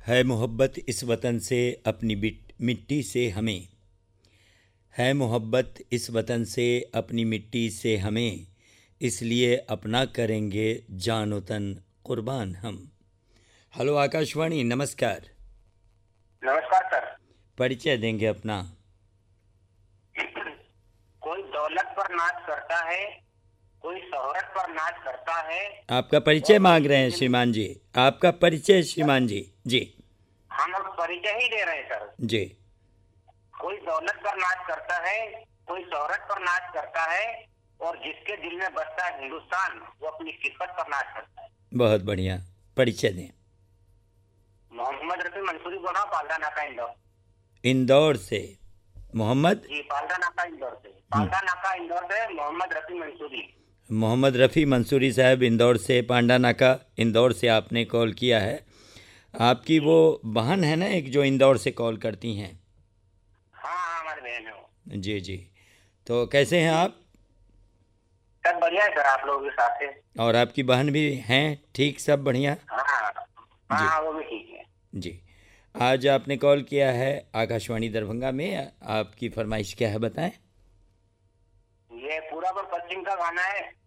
है मोहब्बत इस वतन से अपनी मिट्टी से हमें, है मोहब्बत इस वतन से अपनी मिट्टी से हमें, इसलिए अपना करेंगे जान तन कुर्बान हम। हेलो आकाशवाणी, नमस्कार। नमस्कार सर। परिचय देंगे अपना? कोई दौलत पर नाच करता है, कोई शोहरत पर नाच करता है। आपका परिचय और मांग रहे हैं श्रीमान जी, आपका परिचय श्रीमान जी। जी हम अब परिचय ही दे रहे हैं सर। जी। कोई दौलत पर नाच करता है, कोई शोहरत पर नाच करता है, और जिसके दिल में बसता है हिंदुस्तान, वो अपनी किस्मत पर नाच करता है। बहुत बढ़िया, परिचय दें। मोहम्मद रफी मंसूरी बोल रहा हूँ, पाल्दा नाका इंदौर। इंदौर से मोहम्मद जी, पाल्दा नाका इंदौर से। पाल्दा नाका इंदौर से मोहम्मद रफी मंसूरी। मोहम्मद रफ़ी मंसूरी साहब इंदौर से, पांडा नाका इंदौर से आपने कॉल किया है। आपकी वो बहन है ना एक, जो इंदौर से कॉल करती हैं? हाँ हाँ, हमारी बहन है वो। जी जी। तो कैसे हैं आप? सब बढ़िया है सर, आप लोगों के साथ है। और आपकी बहन भी हैं? ठीक, सब बढ़िया? हाँ हाँ जी हाँ, वो भी ठीक है। जी। आज आपने कॉल किया है आकाशवाणी दरभंगा में, आपकी फरमाइश क्या है बताएं? ये पूरा पर पश्चिम का गाना है।